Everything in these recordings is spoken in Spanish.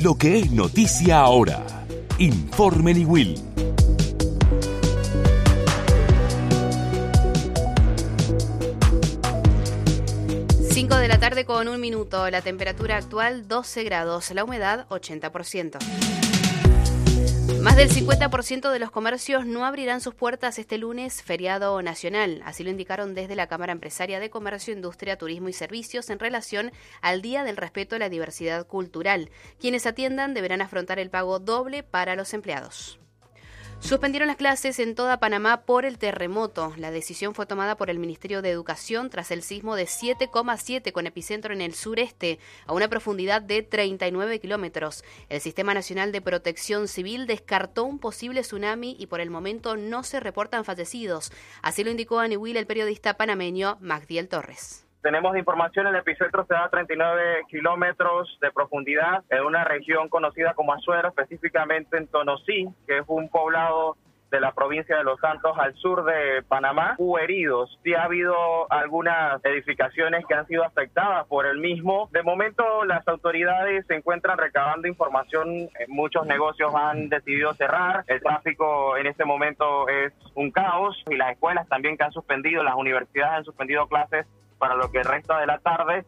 Lo que es noticia ahora. Informe Niwil. 5 de la tarde con 1 minuto. La temperatura actual 12 grados. La humedad 80%. Más del 50% de los comercios no abrirán sus puertas este lunes, feriado nacional. Así lo indicaron desde la Cámara Empresaria de Comercio, Industria, Turismo y Servicios en relación al Día del Respeto a la Diversidad Cultural. Quienes atiendan deberán afrontar el pago doble para los empleados. Suspendieron las clases en toda Panamá por el terremoto. La decisión fue tomada por el Ministerio de Educación tras el sismo de 7,7 con epicentro en el sureste, a una profundidad de 39 kilómetros. El Sistema Nacional de Protección Civil descartó un posible tsunami y por el momento no se reportan fallecidos. Así lo indicó a Niwil el periodista panameño Magdiel Torres. Tenemos información, el epicentro se da a 39 kilómetros de profundidad en una región conocida como Azuero, específicamente en Tonosí, que es un poblado de la provincia de Los Santos al sur de Panamá. Hubo heridos, sí ha habido algunas edificaciones que han sido afectadas por el mismo. De momento las autoridades se encuentran recabando información, muchos negocios han decidido cerrar, el tráfico en este momento es un caos y las escuelas también que han suspendido, las universidades han suspendido clases para lo que resta de la tarde.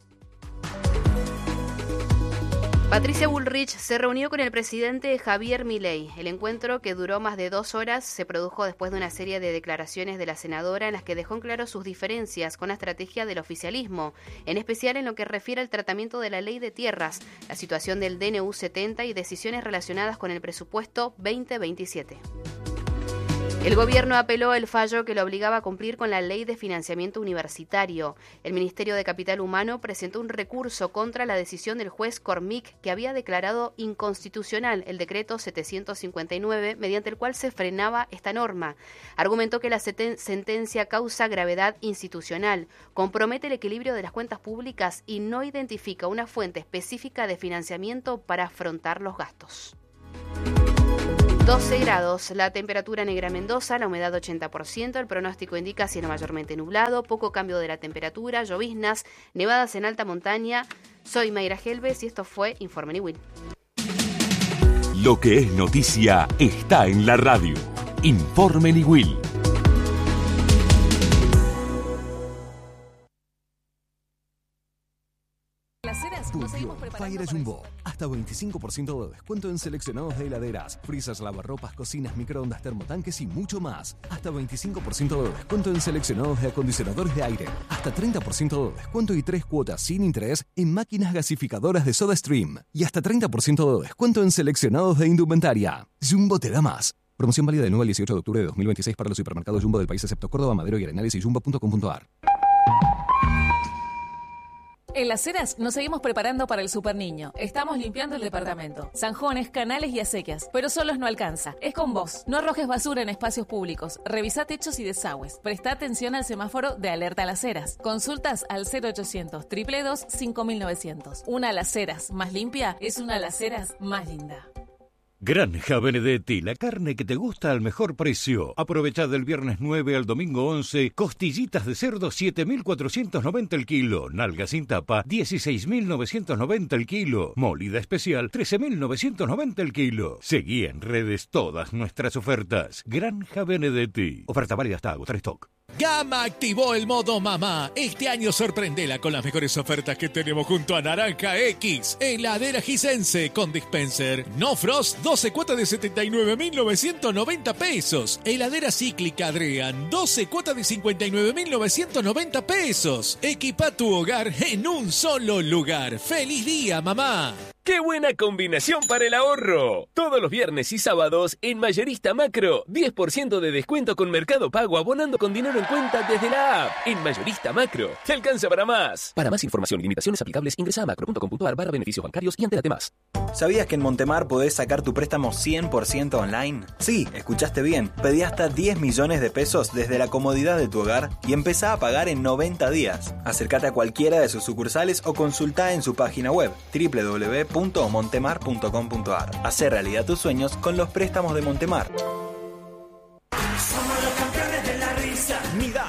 Patricia Bullrich se reunió con el presidente Javier Milei. El encuentro, que duró más de 2 horas, se produjo después de una serie de declaraciones de la senadora en las que dejó en claro sus diferencias con la estrategia del oficialismo, en especial en lo que refiere al tratamiento de la ley de tierras, la situación del DNU 70 y decisiones relacionadas con el presupuesto 2027. El gobierno apeló el fallo que lo obligaba a cumplir con la ley de financiamiento universitario. El Ministerio de Capital Humano presentó un recurso contra la decisión del juez Cormick, que había declarado inconstitucional el decreto 759, mediante el cual se frenaba esta norma. Argumentó que la sentencia causa gravedad institucional, compromete el equilibrio de las cuentas públicas y no identifica una fuente específica de financiamiento para afrontar los gastos. 12 grados, la temperatura en Negra Mendoza, la humedad 80%, el pronóstico indica cielo mayormente nublado, poco cambio de la temperatura, lloviznas, nevadas en alta montaña. Soy Mayra Helves y esto fue Informe Niwil. Lo que es noticia está en la radio. Informe Niwil. Fire Jumbo. Hasta 25% de descuento en seleccionados de heladeras, freezers, lavarropas, cocinas, microondas, termotanques y mucho más. Hasta 25% de descuento en seleccionados de acondicionadores de aire. Hasta 30% de descuento y 3 cuotas sin interés en máquinas gasificadoras de SodaStream. Y hasta 30% de descuento en seleccionados de indumentaria. Jumbo te da más. Promoción válida del 9 al 18 de octubre de 2026 para los supermercados Jumbo del país excepto Córdoba, Madero y Arenales y jumbo.com.ar. En Las Heras nos seguimos preparando para el Super Niño. Estamos limpiando el departamento. Zanjones, canales y acequias. Pero solos no alcanza. Es con vos. No arrojes basura en espacios públicos. Revisá techos y desagües. Presta atención al semáforo de alerta Las Heras. Consultas al 0800 222 5900. Una Las Heras más limpia es una Las Heras más linda. Granja Benedetti, la carne que te gusta al mejor precio. Aprovecha del viernes 9 al domingo 11, costillitas de cerdo 7.490 el kilo, nalga sin tapa 16.990 el kilo, molida especial 13.990 el kilo. Seguí en redes todas nuestras ofertas. Granja Benedetti. Oferta válida hasta agotar stock. Gama activó el modo mamá. Este año sorprendela con las mejores ofertas que tenemos junto a Naranja X. Heladera Gisense con dispenser. No Frost, 12 cuotas de 79.990 pesos. Heladera cíclica Adrian, 12 cuotas de 59.990 pesos. Equipa tu hogar en un solo lugar. ¡Feliz día, mamá! ¡Qué buena combinación para el ahorro! Todos los viernes y sábados en Mayorista Macro, 10% de descuento con Mercado Pago abonando con dinero en cuenta desde la app. En Mayorista Macro, te alcanza para más. Para más información y limitaciones aplicables, ingresa a macro.com.ar/beneficios bancarios y entérate más. ¿Sabías que en Montemar podés sacar tu préstamo 100% online? Sí, escuchaste bien. Pedí hasta 10 millones de pesos desde la comodidad de tu hogar y empezá a pagar en 90 días. Acércate a cualquiera de sus sucursales o consultá en su página web www.montemar.com.ar. Hacer realidad tus sueños con los préstamos de Montemar. Somos los campeones de la risa. Midachi,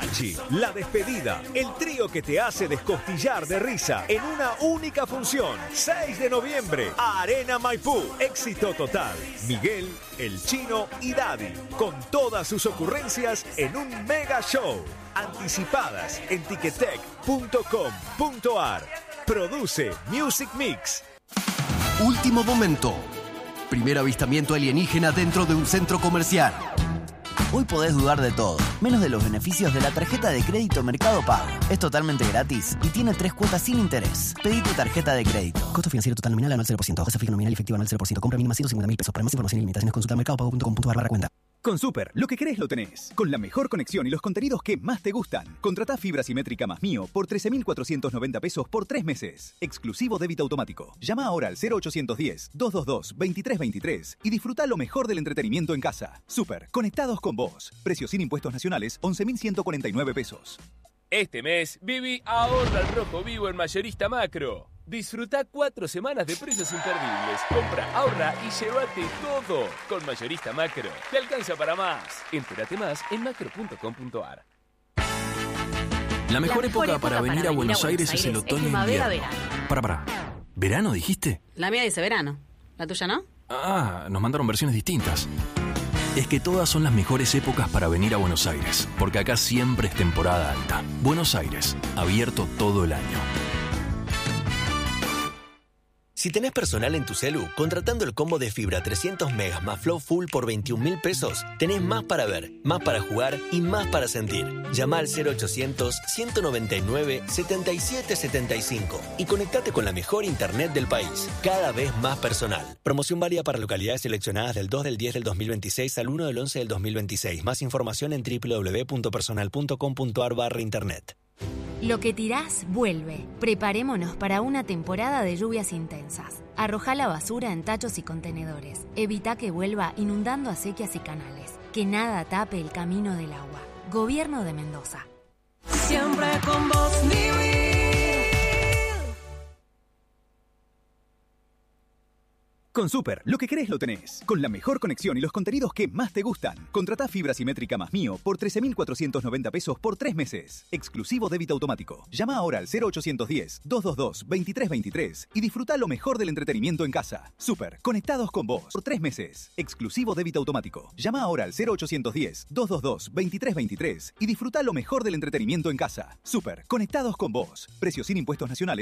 La Despedida, el trío que te hace descostillar de risa en una única función. 6 de noviembre, Arena Maipú. Éxito total. Miguel, El Chino y Daddy, con todas sus ocurrencias en un mega show. Anticipadas en ticketek.com.ar. Produce Music Mix. Último momento. Primer avistamiento alienígena dentro de un centro comercial. Hoy podés dudar de todo, menos de los beneficios de la tarjeta de crédito Mercado Pago. Es totalmente gratis y tiene 3 cuotas sin interés. Pedí tu tarjeta de crédito. Costo financiero total nominal anual 0%. Tasa fija nominal efectiva anual 0%. Compra mínima 150.000 pesos. Para más información y limitaciones consulta mercadopago.com.ar/cuenta. Con Super, lo que querés lo tenés. Con la mejor conexión y los contenidos que más te gustan. Contratá fibra simétrica más Mío por 13.490 pesos por 3 meses. Exclusivo débito automático. Llama ahora al 0810-222-2323 y disfruta lo mejor del entretenimiento en casa. Super, conectados con vos. Precio sin impuestos nacionales, 11.149 pesos. Este mes, viví Ahorra al Rojo Vivo en Mayorista Macro. Disfruta 4 semanas de precios imperdibles. Compra, ahorra y llévate todo. Con Mayorista Macro. Te alcanza para más. Entérate más en macro.com.ar. La mejor época para venir a Buenos Aires es el otoño e invierno. Para. ¿Verano dijiste? La mía dice verano. ¿La tuya no? Ah, nos mandaron versiones distintas. Es que todas son las mejores épocas para venir a Buenos Aires, porque acá siempre es temporada alta. Buenos Aires, abierto todo el año. Si tenés personal en tu celu, contratando el combo de fibra 300 megas más Flow Full por 21.000 pesos, tenés más para ver, más para jugar y más para sentir. Llama al 0800-199-7775 y conectate con la mejor internet del país, cada vez más personal. Promoción válida para localidades seleccionadas del 2 del 10 del 2026 al 1 del 11 del 2026. Más información en www.personal.com.ar/internet. Lo que tirás, vuelve. Preparémonos para una temporada de lluvias intensas. Arrojá la basura en tachos y contenedores. Evita que vuelva inundando acequias y canales. Que nada tape el camino del agua. Gobierno de Mendoza. Siempre con vos, vivir. Con Super, lo que querés lo tenés. Con la mejor conexión y los contenidos que más te gustan. Contratá fibra simétrica más Mío por 13.490 pesos por 3 meses. Exclusivo débito automático. Llama ahora al 0810-222-2323 y disfruta lo mejor del entretenimiento en casa. Super, conectados con vos por 3 meses. Exclusivo débito automático. Llama ahora al 0810-222-2323 y disfruta lo mejor del entretenimiento en casa. Super, conectados con vos. Precio sin impuestos nacionales.